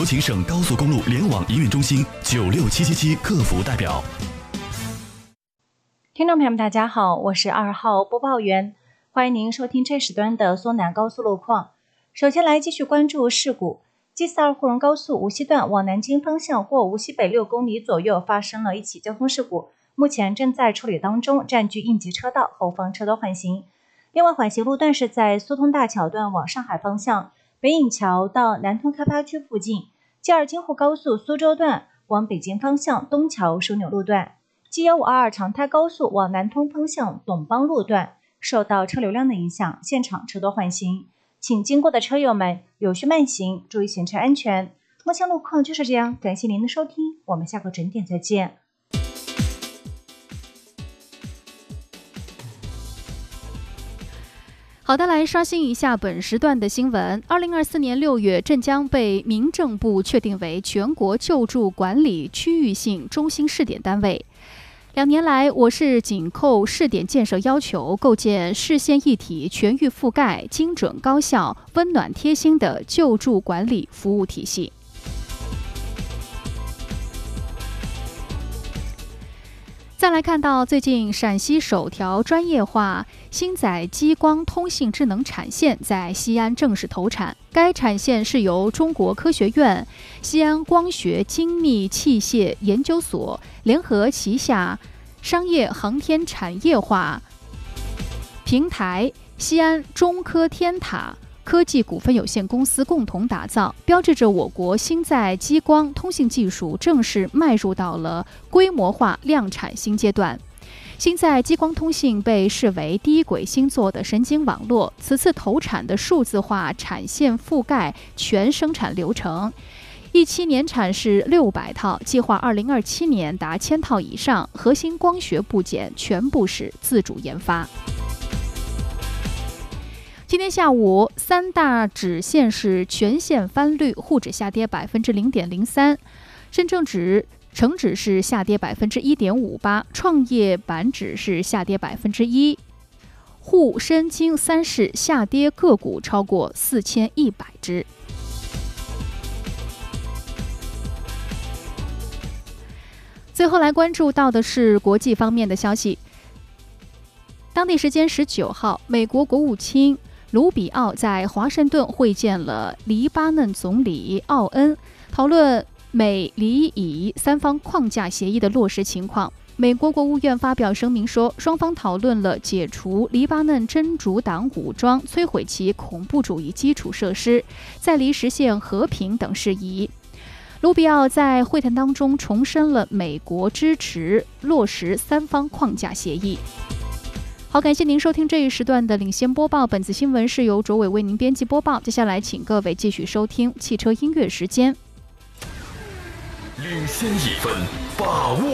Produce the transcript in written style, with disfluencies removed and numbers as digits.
有请省高速公路联网营运中心96777客服代表。 听众朋友们，大家好，我是2号播报员，欢迎您收听这时段的苏南高速路况。首先来继续关注事故。G42沪蓉高速无锡段往南京方向或无锡北6公里左右发生了一起交通事故，目前正在处理当中，占据应急车道，后方车多缓行。另外，缓行路段是在苏通大桥段往上海方向，北引桥到南通开发区附近；G2京沪高速苏州段往北京方向东桥枢纽路段；G1522长泰高速往南通方向董邦路段受到车流量的影响，现场车多缓行，请经过的车友们有序慢行，注意行车安全。目前路况就是这样，感谢您的收听，我们下个准点再见。 好的，来刷新一下本时段的新闻。2024年6月，镇江被民政部确定为全国救助管理区域性中心试点单位。2年来，我市紧扣试点建设要求，构建市县一体、全域覆盖、精准高效、温暖贴心的救助管理服务体系。再来看到最近陕西首条专业化星载激光通信智能产线在西安正式投产。该产线是由中国科学院、西安光学精密器械研究所联合旗下商业航天产业化平台西安中科天塔科技股份有限公司共同打造，标志着我国星载激光通信技术正式迈入到了规模化量产新阶段。星载激光通信被视为低轨星座的神经网络，此次投产的数字化产线覆盖全生产流程，一期年产是600套，计划2027年达1000套以上，核心光学部件全部是自主研发。今天下午，3大指线是全线翻绿，沪指下跌0.03%，深证指成指是下跌1.58%，创业板指是下跌1%，沪深京3市下跌个股超过4100只。最后来关注到的是国际方面的消息。当地时间19号，美国国务卿卢比奥在华盛顿会见了黎巴嫩总理奥恩，讨论美黎以3方框架协议的落实情况。美国国务院发表声明说，双方讨论了解除黎巴嫩真主党武装、摧毁其恐怖主义基础设施、在黎实现和平等事宜。卢比奥在会谈当中重申了美国支持落实3方框架协议。好，感谢您收听这一时段的领先播报，本次新闻是由卓伟为您编辑播报。接下来请各位继续收听汽车音乐时间。 领先1分，把握